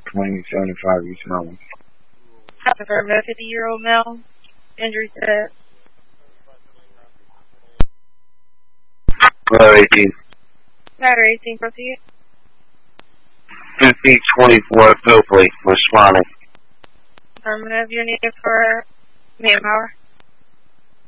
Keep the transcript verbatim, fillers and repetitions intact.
twenty seventy-five East Mountain. Affirmative, fifty-year-old male. Injury set. Hello, eighteen. Matter eighteen, proceed. fifty twenty-four Copley, responding. Affirmative, you're needed for manpower.